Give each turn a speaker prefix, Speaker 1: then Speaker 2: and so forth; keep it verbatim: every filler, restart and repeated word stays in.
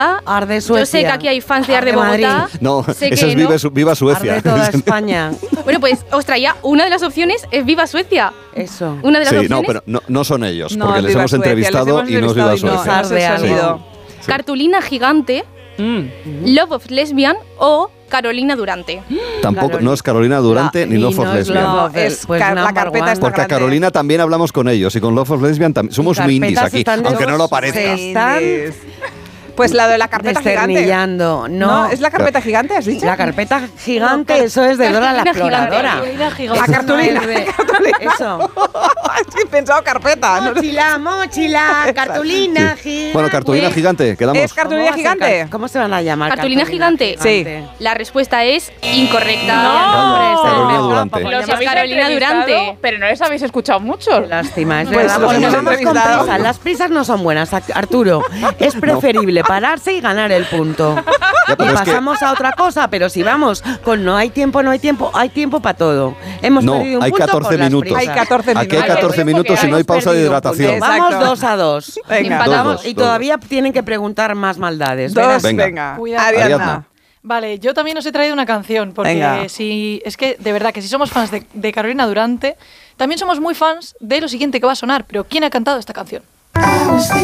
Speaker 1: Arde Suecia.
Speaker 2: Yo sé que aquí hay fans de Arde,
Speaker 1: Arde
Speaker 2: Bogotá.
Speaker 1: Madrid.
Speaker 3: No,
Speaker 2: sé
Speaker 3: eso
Speaker 2: que
Speaker 3: es
Speaker 2: no.
Speaker 3: Viva, Viva Suecia.
Speaker 1: Arde toda España.
Speaker 2: Bueno, pues os traía una de las opciones, es Viva Suecia.
Speaker 1: Eso.
Speaker 2: Una de las
Speaker 3: Sí,
Speaker 2: opciones.
Speaker 3: no, pero no, no son ellos,
Speaker 4: No,
Speaker 3: porque les
Speaker 4: Viva
Speaker 3: hemos
Speaker 4: Suecia,
Speaker 3: entrevistado
Speaker 4: les hemos
Speaker 3: y no es Viva
Speaker 4: entrevistado y
Speaker 3: Suecia.
Speaker 4: no, no sé el sonido.
Speaker 2: Cartulina Gigante,
Speaker 4: Mm.
Speaker 2: Love of Lesbian o Carolina Durante.
Speaker 3: Tampoco,
Speaker 1: Carolina.
Speaker 3: no es Carolina Durante
Speaker 1: La-
Speaker 3: ni
Speaker 1: y
Speaker 3: Love of
Speaker 1: no es
Speaker 3: Lesbian.
Speaker 1: Love
Speaker 4: No,
Speaker 1: of-
Speaker 4: es
Speaker 1: pues
Speaker 4: car- la
Speaker 1: number
Speaker 4: carpeta
Speaker 1: one.
Speaker 4: está
Speaker 3: Porque a
Speaker 4: grande.
Speaker 3: Carolina también hablamos con ellos y con Love of Lesbian también. Somos mindis
Speaker 1: carpetas
Speaker 3: aquí,
Speaker 1: están de-
Speaker 3: aunque no lo parezca.
Speaker 1: Se están
Speaker 4: Pues la de la carpeta gigante.
Speaker 1: desternillando. No,
Speaker 4: No, ¿es la carpeta gigante, has dicho?
Speaker 1: la carpeta gigante, eso es de Dora la
Speaker 2: Cartulina
Speaker 1: Exploradora.
Speaker 2: gigante.
Speaker 4: La cartulina.
Speaker 1: Eso no es de-
Speaker 4: cartulina.
Speaker 1: Eso.
Speaker 4: Es que he pensado carpeta. ¿no?
Speaker 1: Mochila, mochila, cartulina
Speaker 3: Sí.
Speaker 1: gigante.
Speaker 3: Bueno, cartulina gigante, quedamos.
Speaker 4: Es cartulina
Speaker 1: ¿Cómo va a ser
Speaker 4: gigante.
Speaker 1: car- ¿Cómo se van a llamar?
Speaker 2: ¿Cartulina gigante?
Speaker 4: Sí.
Speaker 2: La respuesta es incorrecta.
Speaker 4: No.
Speaker 1: Hombre, se
Speaker 3: Carolina
Speaker 1: me
Speaker 3: Durante.
Speaker 1: escapa,
Speaker 2: Los
Speaker 1: porque
Speaker 2: habéis Carolina
Speaker 5: entrevistado,
Speaker 2: Durante.
Speaker 5: pero no les habéis escuchado mucho.
Speaker 1: Qué lástima, es
Speaker 4: Pues
Speaker 1: verdad,
Speaker 4: los
Speaker 1: porque
Speaker 4: hemos
Speaker 1: vamos con
Speaker 4: entrevistado.
Speaker 1: prisa. Las prisas no son buenas, Arturo. Es preferible pararse y ganar el punto.
Speaker 3: Ya, pero
Speaker 1: Y
Speaker 3: es que-
Speaker 1: pasamos a otra cosa, pero si vamos con no hay tiempo, no hay tiempo, hay tiempo para todo. Hemos
Speaker 3: No,
Speaker 1: perdido un
Speaker 3: hay
Speaker 1: punto
Speaker 3: catorce
Speaker 1: por las
Speaker 3: minutos.
Speaker 4: Hay
Speaker 1: prisas.
Speaker 4: catorce
Speaker 3: Aquí hay
Speaker 4: minutos.
Speaker 3: catorce minutos y no hay pausa de
Speaker 1: Perdido un
Speaker 3: hidratación.
Speaker 1: punto.
Speaker 4: Exacto.
Speaker 1: Vamos dos a dos.
Speaker 4: Venga.
Speaker 2: Empatamos.
Speaker 3: Dos,
Speaker 1: Y
Speaker 3: dos.
Speaker 1: todavía tienen que preguntar más maldades.
Speaker 4: Dos,
Speaker 1: Verás.
Speaker 3: Venga.
Speaker 4: venga.
Speaker 5: Cuidado.
Speaker 4: Ariadna.
Speaker 3: Ariadna.
Speaker 6: Vale, yo también os he traído una canción, porque
Speaker 4: Venga.
Speaker 6: si es que de verdad que si somos fans de, de Carolina Durante, también somos muy fans de lo siguiente que va a sonar, pero ¿quién ha cantado esta canción?